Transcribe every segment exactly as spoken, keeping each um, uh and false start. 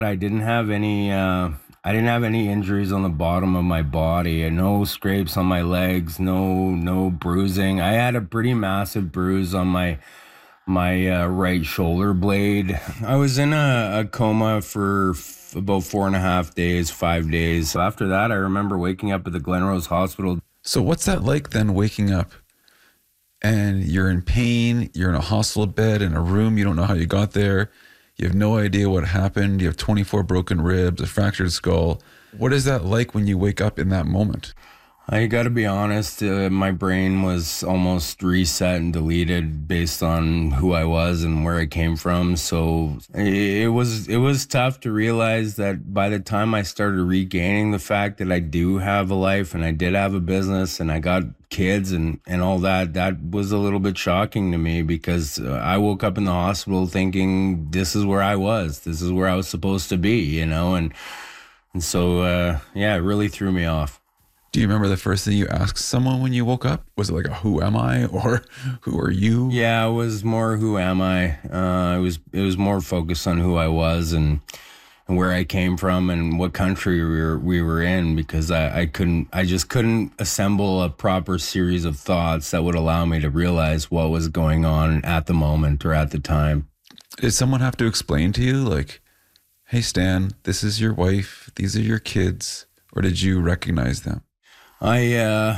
I didn't have any uh I didn't have any injuries on the bottom of my body, and no scrapes on my legs, no no bruising. I had a pretty massive bruise on my my uh, right shoulder blade. I was in a, a coma for f- about four and a half days, five days. After that, I remember waking up at the Glenrose Hospital. So what's that like then, waking up and you're in pain, you're in a hospital bed in a room, you don't know how you got there, you have no idea what happened, you have twenty-four broken ribs, a fractured skull. What is that like when you wake up in that moment? I got to be honest, uh, my brain was almost reset and deleted based on who I was and where I came from. So it, it was it was tough to realize that by the time I started regaining the fact that I do have a life and I did have a business and I got kids and, and all that, that was a little bit shocking to me, because uh, I woke up in the hospital thinking this is where I was. This is where I was supposed to be, you know, and, and so, uh, yeah, it really threw me off. Do you remember the first thing you asked someone when you woke up? Was it like a who am I or who are you? Yeah, it was more who am I. Uh, it was it was more focused on who I was and and where I came from and what country we were we were in, because I, I couldn't I just couldn't assemble a proper series of thoughts that would allow me to realize what was going on at the moment or at the time. Did someone have to explain to you, like, hey Stan, this is your wife, these are your kids, or did you recognize them? I uh,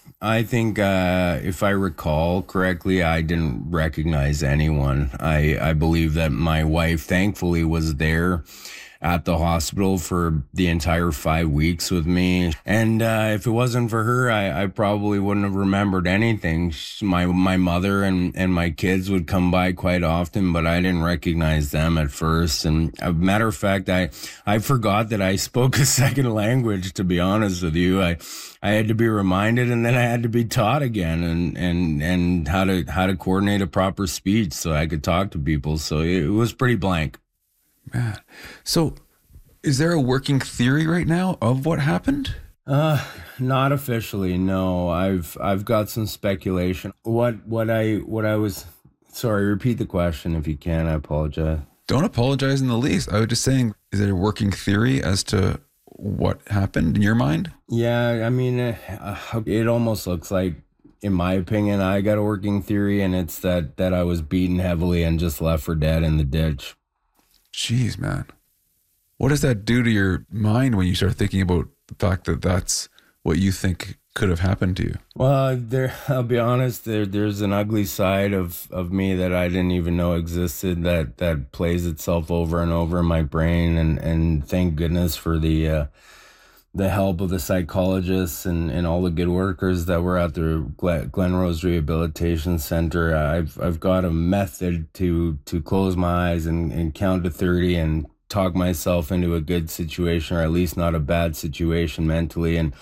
I think uh, if I recall correctly, I didn't recognize anyone. I I believe that my wife, thankfully, was there at the hospital for the entire five weeks with me. And uh, if it wasn't for her, I, I probably wouldn't have remembered anything. Sh- My my mother and, and my kids would come by quite often, but I didn't recognize them at first. And a matter of fact, I, I forgot that I spoke a second language, to be honest with you. I I had to be reminded, and then I had to be taught again, and, and, and how to how to coordinate a proper speech so I could talk to people. So it was pretty blank. Man. So is there a working theory right now of what happened? Uh, not officially, no. I've I've got some speculation. What what I what I was sorry, repeat the question if you can. I apologize. Don't apologize in the least. I was just saying, is there a working theory as to what happened in your mind? Yeah, I mean, uh, it almost looks like, in my opinion, I got a working theory, and it's that that I was beaten heavily and just left for dead in the ditch. Jeez, man. What does that do to your mind when you start thinking about the fact that that's what you think could have happened to you? Well, there, I'll be honest, there, there's an ugly side of, of me that I didn't even know existed, that, that plays itself over and over in my brain. And, and thank goodness for the, uh, the help of the psychologists and, and all the good workers that were at the Glen, Glenrose Rehabilitation Center. I've, I've got a method to, to close my eyes and, and count to thirty and talk myself into a good situation, or at least not a bad situation mentally. And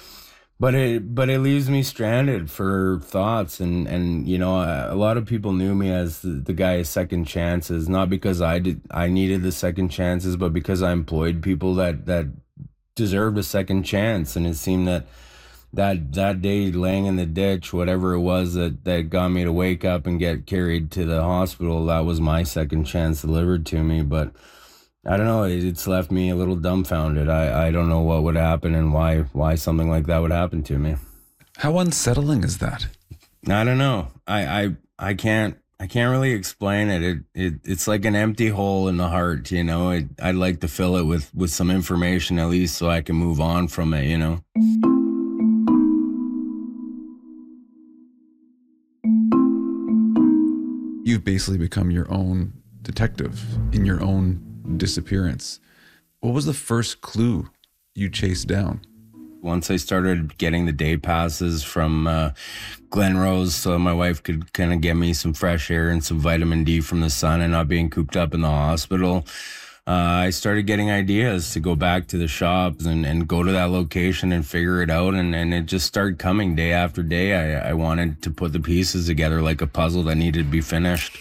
But it but it leaves me stranded for thoughts, and and you know, a, a lot of people knew me as the, the guy of second chances, not because I did I needed the second chances, but because I employed people that that deserved a second chance. And it seemed that that that day laying in the ditch, whatever it was that that got me to wake up and get carried to the hospital, that was my second chance delivered to me. But I don't know. it- It's left me a little dumbfounded. I, I don't know what would happen and why why something like that would happen to me. How unsettling is that? I don't know. I I, I can't I can't really explain it. It, it. It's like an empty hole in the heart, you know. It, I'd like to fill it with, with some information at least, so I can move on from it, you know. You've basically become your own detective in your own disappearance. What was the first clue you chased down? Once I started getting the day passes from uh, Glenrose, so my wife could kind of get me some fresh air and some vitamin D from the sun and not being cooped up in the hospital, uh, I started getting ideas to go back to the shops and, and go to that location and figure it out. And, and it just started coming day after day. I, I wanted to put the pieces together like a puzzle that needed to be finished.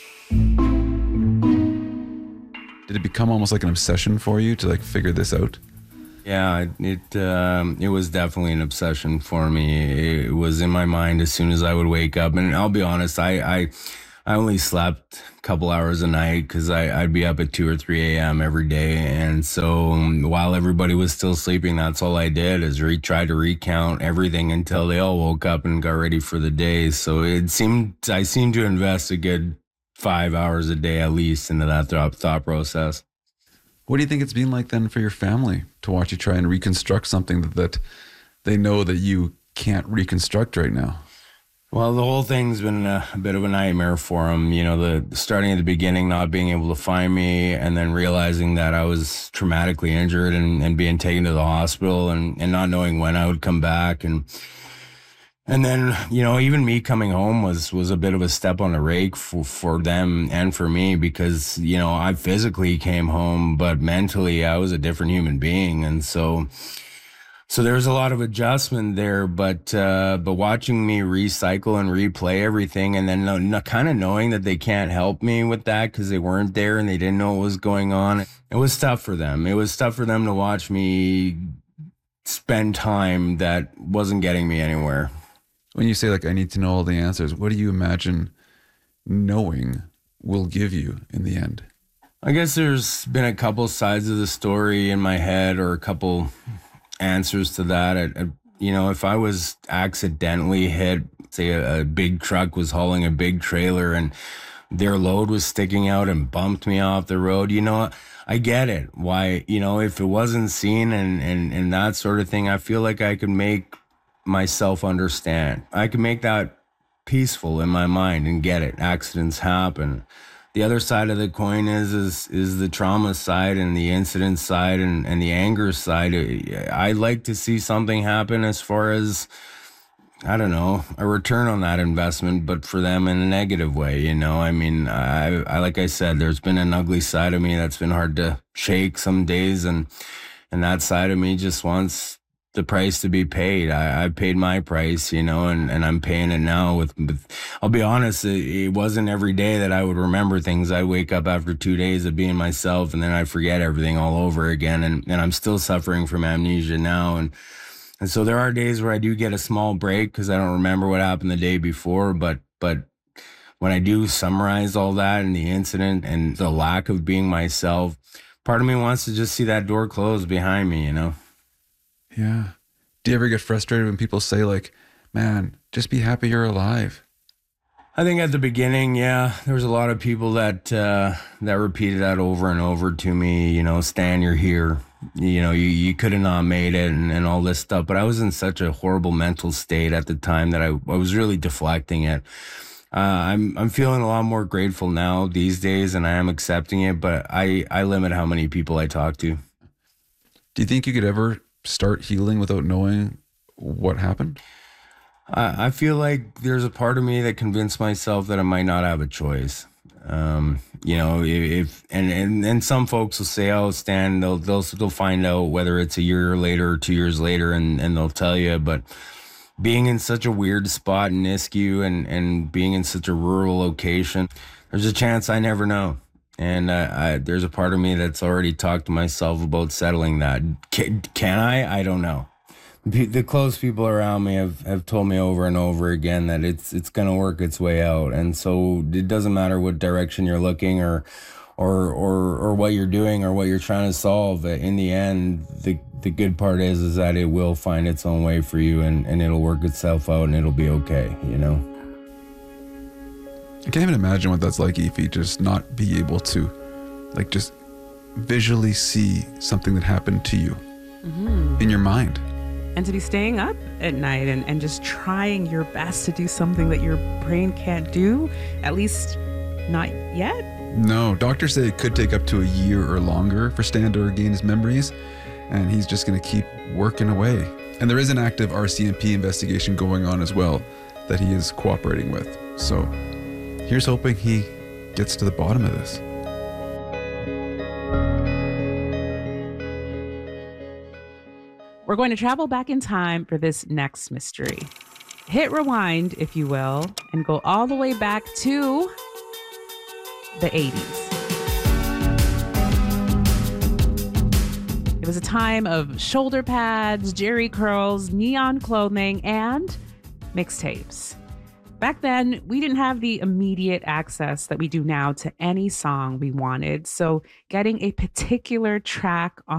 Did it become almost like an obsession for you to like figure this out? Yeah, it um, it was definitely an obsession for me. It was in my mind as soon as I would wake up. And I'll be honest, I, I I only slept a couple hours a night because I'd be up at two or three a m every day. And so um, while everybody was still sleeping, that's all I did is re- try to recount everything until they all woke up and got ready for the day. So it seemed, I seemed to invest a good five hours a day at least into that thought, thought process. What do you think it's been like then for your family to watch you try and reconstruct something that, that they know that you can't reconstruct right now? Well, the whole thing's been a, a bit of a nightmare for him. You know, the starting at the beginning, not being able to find me, and then realizing that I was traumatically injured and, and being taken to the hospital, and, and not knowing when I would come back. And and then, you know, even me coming home was was a bit of a step on the rake for, for them and for me, because, you know, I physically came home, but mentally I was a different human being. And so So there was a lot of adjustment there, but uh, but watching me recycle and replay everything, and then no, no, kind of knowing that they can't help me with that because they weren't there and they didn't know what was going on, it was tough for them. It was tough for them to watch me spend time that wasn't getting me anywhere. When you say, like, I need to know all the answers, what do you imagine knowing will give you in the end? I guess there's been a couple sides of the story in my head, or a couple answers to that. I, I, you know, if I was accidentally hit, say a, a big truck was hauling a big trailer and their load was sticking out and bumped me off the road, you know, I get it. Why, you know, if it wasn't seen and, and, and that sort of thing, I feel like I could make myself understand. I could make that peaceful in my mind and get it. Accidents happen. The other side of the coin is is is the trauma side and the incident side and, and the anger side. I'd like to see something happen as far as, I don't know, a return on that investment, but for them in a negative way, you know? I mean, I, I like I said, there's been an ugly side of me that's been hard to shake some days, and and that side of me just wants the price to be paid. I, I paid my price, you know, and, and I'm paying it now with, with I'll be honest, it, it wasn't every day that I would remember things. I wake up after two days of being myself and then I forget everything all over again. And, and I'm still suffering from amnesia now. And, and so there are days where I do get a small break because I don't remember what happened the day before. But, but when I do summarize all that and the incident and the lack of being myself, part of me wants to just see that door close behind me, you know? Yeah. Do you ever get frustrated when people say, like, man, just be happy you're alive? I think at the beginning, yeah, there was a lot of people that uh, that repeated that over and over to me, you know, Stan, you're here. You know, you, you could have not made it and, and all this stuff. But I was in such a horrible mental state at the time that I, I was really deflecting it. Uh, I'm I'm feeling a lot more grateful now these days, and I am accepting it, but I, I limit how many people I talk to. Do you think you could ever start healing without knowing what happened? I, I feel like there's a part of me that convinced myself that I might not have a choice. Um, you know, if and, and and some folks will say, "Oh, Stan," they'll they'll they'll find out whether it's a year later or two years later, and and they'll tell you. But being in such a weird spot in Nisku and and being in such a rural location, there's a chance I never know. And uh, I, there's a part of me that's already talked to myself about settling that. Can, can I? I don't know. The, the close people around me have, have told me over and over again that it's it's going to work its way out. And so it doesn't matter what direction you're looking or or or or what you're doing or what you're trying to solve. In the end, the the good part is is that it will find its own way for you, and, and it'll work itself out, and it'll be okay, you know? I can't even imagine what that's like, Aoife, just not be able to, like, just visually see something that happened to you mm-hmm. in your mind. And to be staying up at night and, and just trying your best to do something that your brain can't do, at least not yet. No, doctors say it could take up to a year or longer for Stan to regain his memories, and he's just going to keep working away. And there is an active R C M P investigation going on as well that he is cooperating with. So here's hoping he gets to the bottom of this. We're going to travel back in time for this next mystery. Hit rewind, if you will, and go all the way back to the eighties. It was a time of shoulder pads, jerry curls, neon clothing, and mixtapes. Back then, we didn't have the immediate access that we do now to any song we wanted. So getting a particular track on